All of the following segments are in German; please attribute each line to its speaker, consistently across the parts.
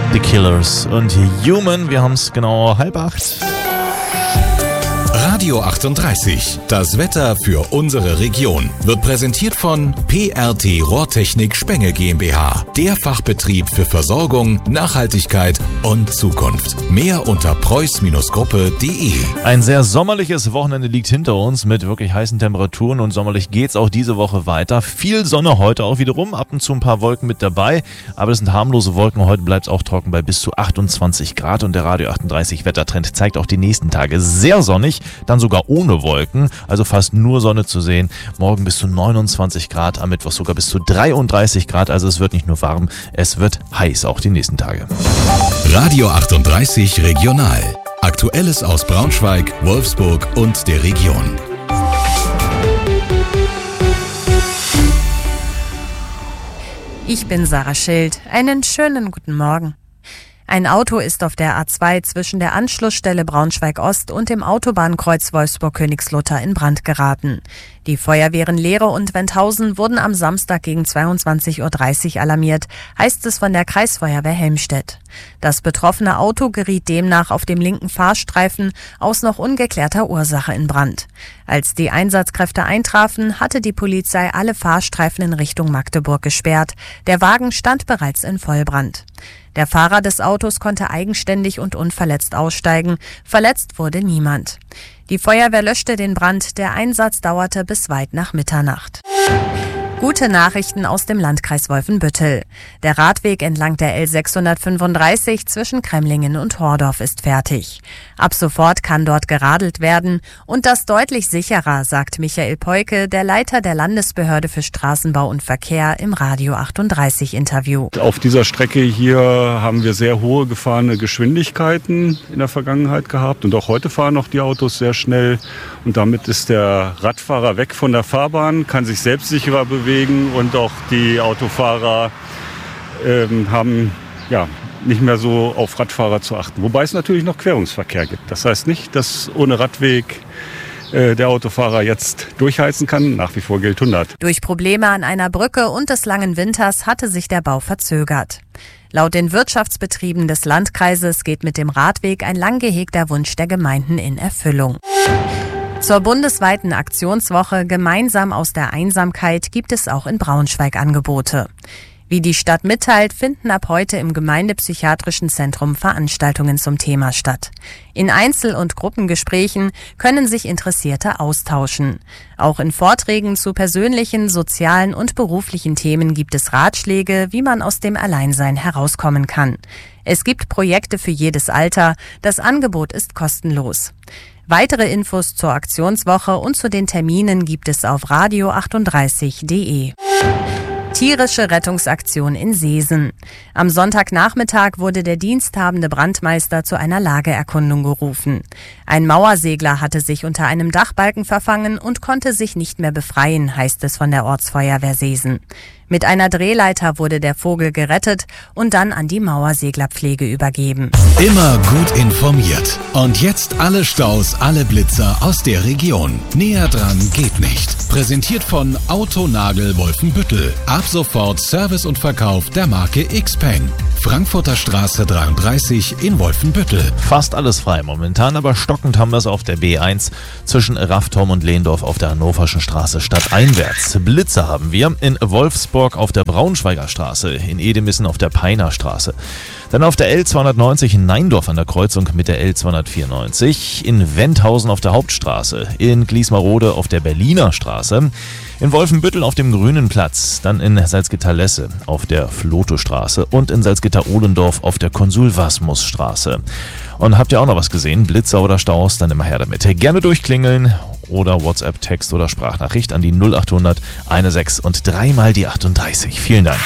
Speaker 1: The Killers und Human. Wir haben es genau 7:30.
Speaker 2: Radio 38, das Wetter für unsere Region, wird präsentiert von PRT Rohrtechnik Spenge GmbH, der Fachbetrieb für Versorgung, Nachhaltigkeit und Zukunft. Mehr unter preuß-gruppe.de.
Speaker 1: Ein sehr sommerliches Wochenende liegt hinter uns mit wirklich heißen Temperaturen und sommerlich geht's auch diese Woche weiter. Viel Sonne heute auch wiederum, ab und zu ein paar Wolken mit dabei, aber das sind harmlose Wolken. Heute bleibt es auch trocken bei bis zu 28 Grad und der Radio 38 Wettertrend zeigt auch die nächsten Tage sehr sonnig. Dann sogar ohne Wolken, also fast nur Sonne zu sehen. Morgen bis zu 29 Grad, am Mittwoch sogar bis zu 33 Grad. Also es wird nicht nur warm, es wird heiß, auch die nächsten Tage.
Speaker 2: Radio 38 Regional. Aktuelles aus Braunschweig, Wolfsburg und der Region.
Speaker 3: Ich bin Sarah Schild. Einen schönen guten Morgen. Ein Auto ist auf der A2 zwischen der Anschlussstelle Braunschweig-Ost und dem Autobahnkreuz Wolfsburg-Königslutter in Brand geraten. Die Feuerwehren Lehre und Wenthausen wurden am Samstag gegen 22:30 Uhr alarmiert, heißt es von der Kreisfeuerwehr Helmstedt. Das betroffene Auto geriet demnach auf dem linken Fahrstreifen aus noch ungeklärter Ursache in Brand. Als die Einsatzkräfte eintrafen, hatte die Polizei alle Fahrstreifen in Richtung Magdeburg gesperrt. Der Wagen stand bereits in Vollbrand. Der Fahrer des Autos konnte eigenständig und unverletzt aussteigen. Verletzt wurde niemand. Die Feuerwehr löschte den Brand. Der Einsatz dauerte bis weit nach Mitternacht. Gute Nachrichten aus dem Landkreis Wolfenbüttel. Der Radweg entlang der L635 zwischen Kremlingen und Hordorf ist fertig. Ab sofort kann dort geradelt werden und das deutlich sicherer, sagt Michael Peuke, der Leiter der Landesbehörde für Straßenbau und Verkehr im Radio 38 Interview.
Speaker 4: Auf dieser Strecke hier haben wir sehr hohe gefahrene Geschwindigkeiten in der Vergangenheit gehabt und auch heute fahren noch die Autos sehr schnell und damit ist der Radfahrer weg von der Fahrbahn, kann sich selbstsicherer bewegen. Und auch die Autofahrer haben nicht mehr so auf Radfahrer zu achten. Wobei es natürlich noch Querungsverkehr gibt. Das heißt nicht, dass ohne Radweg der Autofahrer jetzt durchheizen kann. Nach wie vor gilt 100.
Speaker 3: Durch Probleme an einer Brücke und des langen Winters hatte sich der Bau verzögert. Laut den Wirtschaftsbetrieben des Landkreises geht mit dem Radweg ein lang gehegter Wunsch der Gemeinden in Erfüllung. Zur bundesweiten Aktionswoche Gemeinsam aus der Einsamkeit gibt es auch in Braunschweig Angebote. Wie die Stadt mitteilt, finden ab heute im Gemeindepsychiatrischen Zentrum Veranstaltungen zum Thema statt. In Einzel- und Gruppengesprächen können sich Interessierte austauschen. Auch in Vorträgen zu persönlichen, sozialen und beruflichen Themen gibt es Ratschläge, wie man aus dem Alleinsein herauskommen kann. Es gibt Projekte für jedes Alter. Das Angebot ist kostenlos. Weitere Infos zur Aktionswoche und zu den Terminen gibt es auf radio38.de. Tierische Rettungsaktion in Seesen. Am Sonntagnachmittag wurde der diensthabende Brandmeister zu einer Lageerkundung gerufen. Ein Mauersegler hatte sich unter einem Dachbalken verfangen und konnte sich nicht mehr befreien, heißt es von der Ortsfeuerwehr Seesen. Mit einer Drehleiter wurde der Vogel gerettet und dann an die Mauerseglerpflege übergeben.
Speaker 2: Immer gut informiert. Und jetzt alle Staus, alle Blitzer aus der Region. Näher dran geht nicht. Präsentiert von Autonagel Wolfenbüttel. Ab sofort Service und Verkauf der Marke Xpeng. Frankfurter Straße 33 in Wolfenbüttel.
Speaker 1: Fast alles frei momentan, aber stockend haben wir es auf der B1 zwischen Raftorm und Lehndorf auf der Hannoverschen Straße stadteinwärts. Blitze haben wir in Wolfsburg auf der Braunschweiger Straße, in Edemissen auf der Peiner Straße. Dann auf der L290 in Neindorf an der Kreuzung mit der L294, in Wenthausen auf der Hauptstraße, in Gliesmarode auf der Berliner Straße, in Wolfenbüttel auf dem Grünen Platz, dann in Salzgitter-Lesse auf der Flotostraße und in Salzgitter-Ohlendorf auf der Konsul-Wasmus-Straße. Und habt ihr auch noch was gesehen? Blitzer oder Staus? Dann immer her damit. Gerne durchklingeln oder WhatsApp, Text oder Sprachnachricht an die 0800 16 und 3 mal die 38. Vielen Dank.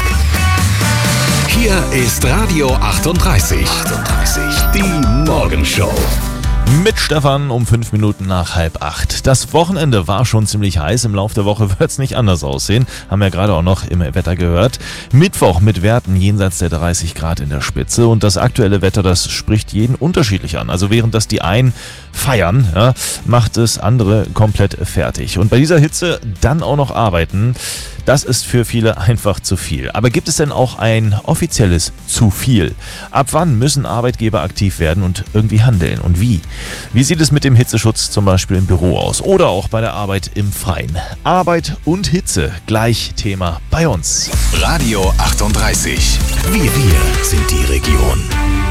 Speaker 2: Hier ist Radio 38. Die Morgenshow.
Speaker 1: Mit Stefan um 5 Minuten nach 7:30. Das Wochenende war schon ziemlich heiß. Im Laufe der Woche wird es nicht anders aussehen. Haben wir gerade auch noch im Wetter gehört. Mittwoch mit Werten jenseits der 30 Grad in der Spitze. Und das aktuelle Wetter, das spricht jeden unterschiedlich an. Also während das die einen feiern, macht es andere komplett fertig. Und bei dieser Hitze dann auch noch arbeiten, Das ist für viele einfach zu viel. Aber gibt es denn auch ein offizielles zu viel? Ab wann müssen Arbeitgeber aktiv werden und irgendwie handeln? Und wie? Wie sieht es mit dem Hitzeschutz zum Beispiel im Büro aus? Oder auch bei der Arbeit im Freien? Arbeit und Hitze, gleich Thema bei uns.
Speaker 2: Radio 38. Wir sind die Region.